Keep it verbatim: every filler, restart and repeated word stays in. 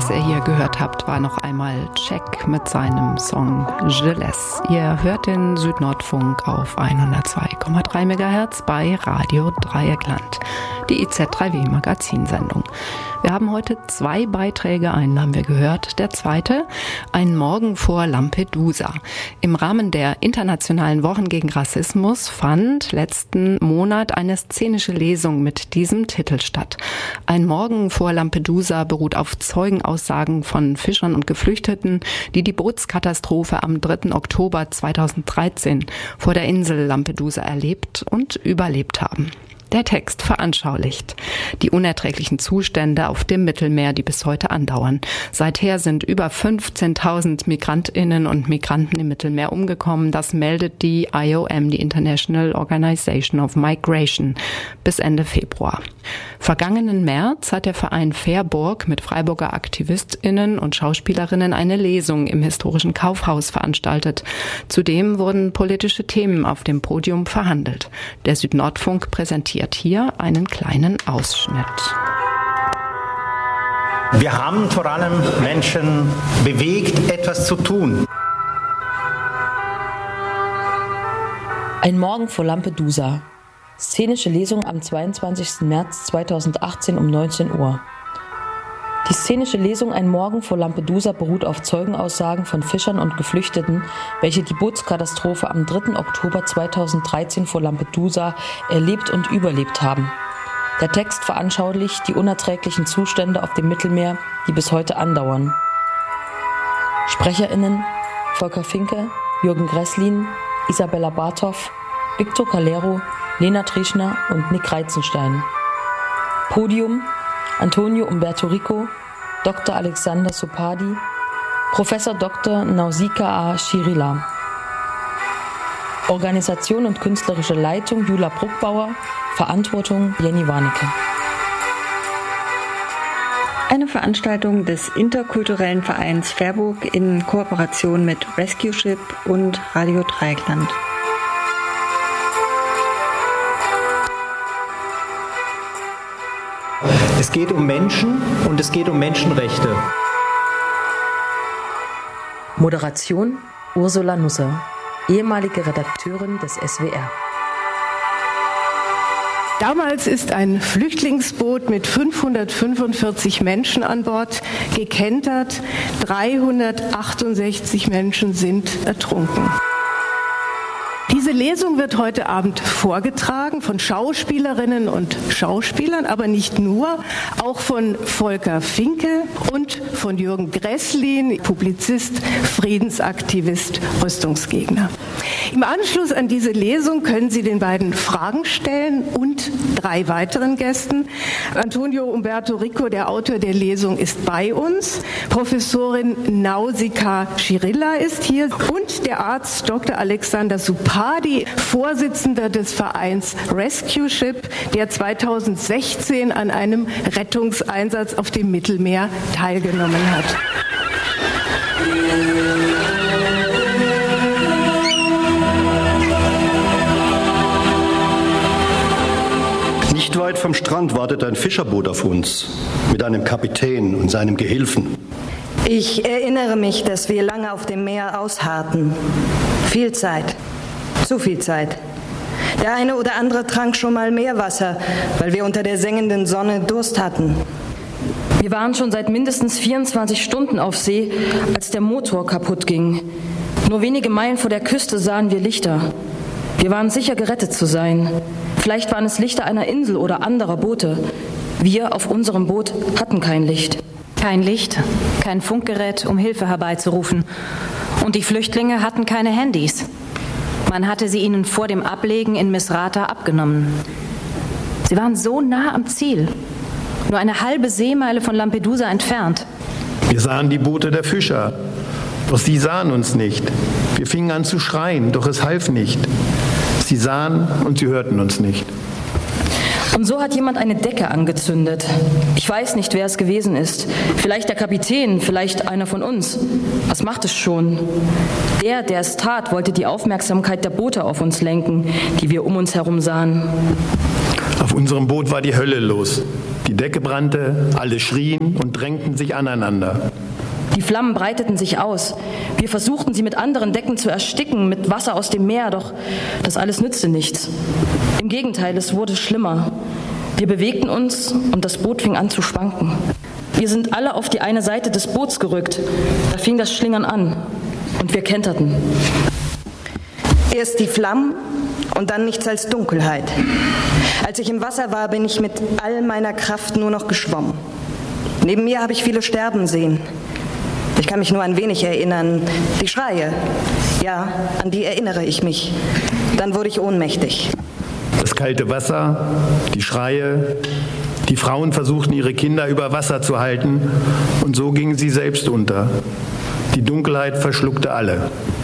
was ihr hier gehört habt, war noch einmal Check mit seinem Song Je laisse. Ihr hört den Südnordfunk auf hundertzwei Komma drei Megahertz bei Radio Dreieckland, die I Z drei W Magazinsendung. Wir haben heute zwei Beiträge, einen haben wir gehört, der zweite, ein Morgen vor Lampedusa. Im Rahmen der Internationalen Wochen gegen Rassismus fand letzten Monat eine szenische Lesung mit diesem Titel statt. Ein Morgen vor Lampedusa beruht auf Zeugenaussagen von Fischern und Geflüchteten, die die Bootskatastrophe am dritten Oktober zweitausenddreizehn vor der Insel Lampedusa erlebt und überlebt haben. Der Text veranschaulicht die unerträglichen Zustände auf dem Mittelmeer, die bis heute andauern. Seither sind über fünfzehntausend Migrantinnen und Migranten im Mittelmeer umgekommen. Das meldet die I O M, die International Organization of Migration, bis Ende Februar. Vergangenen März hat der Verein Fairburg mit Freiburger AktivistInnen und Schauspielerinnen eine Lesung im historischen Kaufhaus veranstaltet. Zudem wurden politische Themen auf dem Podium verhandelt. Der Südnordfunk präsentiert hier einen kleinen Ausschnitt. Wir haben vor allem Menschen bewegt, etwas zu tun. Ein Morgen vor Lampedusa. Szenische Lesung am zweiundzwanzigsten März zweitausendachtzehn um neunzehn Uhr. Die szenische Lesung Ein Morgen vor Lampedusa beruht auf Zeugenaussagen von Fischern und Geflüchteten, welche die Bootskatastrophe am dritten Oktober zweitausenddreizehn vor Lampedusa erlebt und überlebt haben. Der Text veranschaulicht die unerträglichen Zustände auf dem Mittelmeer, die bis heute andauern. SprecherInnen: Volker Finke, Jürgen Gresslin, Isabella Bartow, Victor Calero, Lena Trischner und Nick Reitzenstein. Podium: Antonio Umberto Rico, Doktor Alexander Supadi, Professor Doktor Nausicaa A. Schirila. Organisation und künstlerische Leitung Jula Bruckbauer, Verantwortung Jenny Warnecke. Eine Veranstaltung des interkulturellen Vereins Fairburg in Kooperation mit Rescue Ship und Radio Dreieckland. Es geht um Menschen und es geht um Menschenrechte. Moderation Ursula Nusser, ehemalige Redakteurin des S W R. Damals ist ein Flüchtlingsboot mit fünfhundertfünfundvierzig Menschen an Bord gekentert. dreihundertachtundsechzig Menschen sind ertrunken. Diese Lesung wird heute Abend vorgetragen von Schauspielerinnen und Schauspielern, aber nicht nur, auch von Volker Finke und von Jürgen Gresslin, Publizist, Friedensaktivist, Rüstungsgegner. Im Anschluss an diese Lesung können Sie den beiden Fragen stellen und drei weiteren Gästen. Antonio Umberto Rico, der Autor der Lesung, ist bei uns. Professorin Nausicaa Schirila ist hier und der Arzt Doktor Alexander Supadi, Vorsitzender des Vereins Rescue Ship, der zweitausendsechzehn an einem Rettungseinsatz auf dem Mittelmeer teilgenommen hat. Nicht weit vom Strand wartet ein Fischerboot auf uns mit einem Kapitän und seinem Gehilfen. Ich erinnere mich, dass wir lange auf dem Meer ausharrten. Viel Zeit. Zu viel Zeit. Der eine oder andere trank schon mal Meerwasser, weil wir unter der sengenden Sonne Durst hatten. Wir waren schon seit mindestens vierundzwanzig Stunden auf See, als der Motor kaputt ging. Nur wenige Meilen vor der Küste sahen wir Lichter. Wir waren sicher, gerettet zu sein. Vielleicht waren es Lichter einer Insel oder anderer Boote. Wir auf unserem Boot hatten kein Licht. Kein Licht, kein Funkgerät, um Hilfe herbeizurufen. Und die Flüchtlinge hatten keine Handys. Man hatte sie ihnen vor dem Ablegen in Misrata abgenommen. Sie waren so nah am Ziel, nur eine halbe Seemeile von Lampedusa entfernt. Wir sahen die Boote der Fischer, doch sie sahen uns nicht. Wir fingen an zu schreien, doch es half nicht. Sie sahen und sie hörten uns nicht. Und so hat jemand eine Decke angezündet. Ich weiß nicht, wer es gewesen ist. Vielleicht der Kapitän, vielleicht einer von uns. Was macht es schon? Der, der es tat, wollte die Aufmerksamkeit der Boote auf uns lenken, die wir um uns herum sahen. Auf unserem Boot war die Hölle los. Die Decke brannte, alle schrien und drängten sich aneinander. Die Flammen breiteten sich aus. Wir versuchten, sie mit anderen Decken zu ersticken, mit Wasser aus dem Meer, doch das alles nützte nichts. Im Gegenteil, es wurde schlimmer. Wir bewegten uns und das Boot fing an zu schwanken. Wir sind alle auf die eine Seite des Boots gerückt. Da fing das Schlingern an und wir kenterten. Erst die Flammen und dann nichts als Dunkelheit. Als ich im Wasser war, bin ich mit all meiner Kraft nur noch geschwommen. Neben mir habe ich viele sterben sehen. Ich kann mich nur ein wenig erinnern. Die Schreie, ja, an die erinnere ich mich. Dann wurde ich ohnmächtig. Das kalte Wasser, die Schreie, die Frauen versuchten, ihre Kinder über Wasser zu halten und so gingen sie selbst unter. Die Dunkelheit verschluckte alle.